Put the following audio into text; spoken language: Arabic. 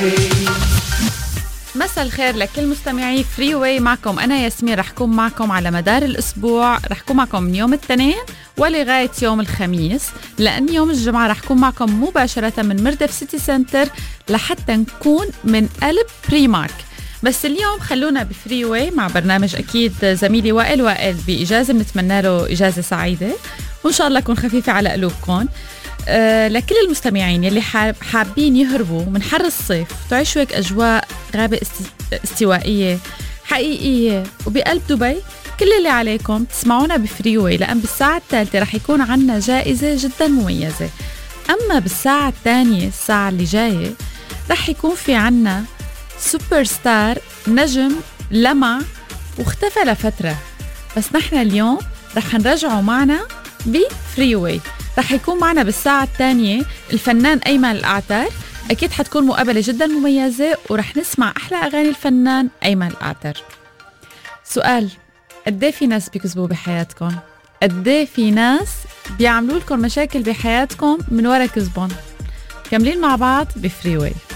مساء الخير لكل مستمعي فري واي. معكم أنا ياسمين، رح كون معكم على مدار الأسبوع. رح كون معكم من يوم الاثنين ولغاية يوم الخميس، لأن يوم الجمعة رح كون معكم مباشرة من مردف سيتي سنتر لحتى نكون من قلب بريمارك. بس اليوم خلونا بفري واي مع برنامج أكيد زميلي وائل بإجازة، بنتمنى له إجازة سعيدة وإن شاء الله يكون خفيفة على قلوبكم. لكل المستمعين يلي حابين يهربوا من حر الصيف وتعيشوا هيك أجواء غابة استوائية حقيقية وبقلب دبي، كل اللي عليكم تسمعونا بفري واي، لأن بالساعة الثالثة رح يكون عنا جائزة جدا مميزة. أما بالساعة الثانية الساعة اللي جاية رح يكون في عنا سوبر ستار، نجم لمع واختفى لفترة، بس نحن اليوم رح نرجعه معنا بفري واي. رح يكون معنا بالساعة الثانية الفنان أيمن الأعتر، أكيد حتكون مقابلة جدا مميزة ورح نسمع أحلى أغاني الفنان أيمن الأعتر. سؤال: قديه في ناس بيكذبوا بحياتكم؟ قديه في ناس بيعملوا لكم مشاكل بحياتكم من وراء كذبهم؟ كملين مع بعض بفري واي.